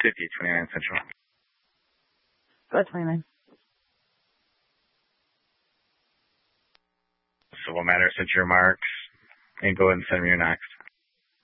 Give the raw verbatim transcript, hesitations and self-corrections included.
fifty, twenty-nine Central. Go twenty-nine. Civil matter, set your marks, and go ahead and send me your next.